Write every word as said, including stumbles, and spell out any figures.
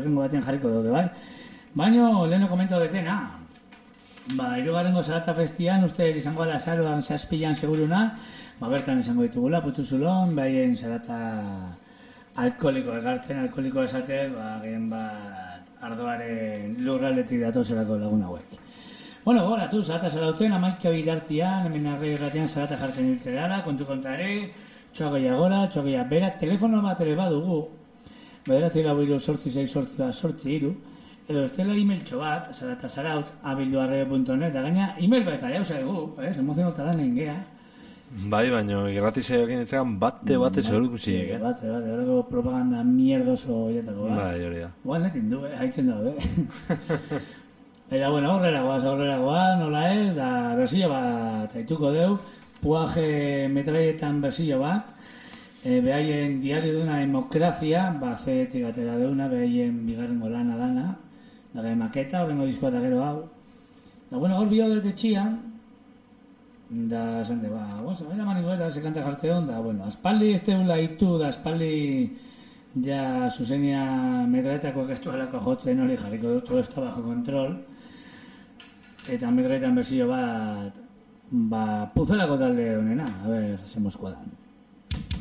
urrengo batean jarriko daude, bai? Baina, leheno komento detena, ba, hirugarrengo Zarata festian, uste izango ala azaroan zazpilan seguruna, ba, bertan izango ditugula, Putuzulon, behaien Zarata alkoholiko egartzen, alkoholiko esate, ba, gehen bat ardoaren lurraldetik datozelako lagun hauek. Bueno, goratu, Zarata zarautzen, amaika bitartian, hemen arrei erratean Zarata jartzen hiltze gara, kontu kontare, txoagoia gora, txoagoia bera, telefono bat ere badugu, bederatzi lau iru sortzi zei sortzi da sortzi iru, edo ez dela e-mailtxo bat, zarata zaraut, abildu arrebe puntu net, da gaina e-mail baita jau zaigu, eh, emozionota da nahin geha. Bai, baina irrati zaiokin ditzean bate bate zegoelik usiek, eh? Bate, bate, horreko propaganda mierdoso oietako, bat. Bai, hori da. Guan netin du, eh, haitzen daude. Eta, bueno, aurrera goaz, aurrera goaz, nola ez, da berzio bat haituko deu, puaje metraietan berzio bat, e, behaien diario duna Demokrazia, ba, feetik atera deuna, behaien bigarrengo lana dana, daga maketa, horrengo diskoa eta gero hau. Da, bueno, hor bio dut etxian, da, esante, ba, gozo, era maniko eta sekante jartze hon, da, bueno, aspaldi ez teula hitu, da, aspaldi ja zuzenia metraetako gestualako jotzen hori jarriko dut, todo está bajo control, eta metraetan berzio bat, ba, puzelako talde honena, a ver, hacemos kuadan.